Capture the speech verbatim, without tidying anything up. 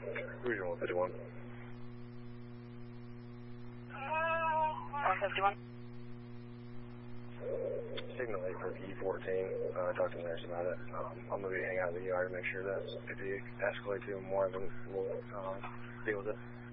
Regional one fifty-one. one fifty-one. Signal eight for E fourteen. Uh, talk to the nurse about it. Um, I'm going to be hanging out in the E R to make sure that if you escalate to more, then we'll uh, deal with it.